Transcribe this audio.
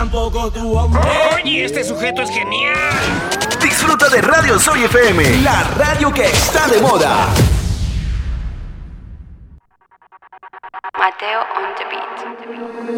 tampoco tu hombre. Oye, este sujeto es genial. Disfruta de Radio Soy FM, la radio que está de moda. Mateo on the beat.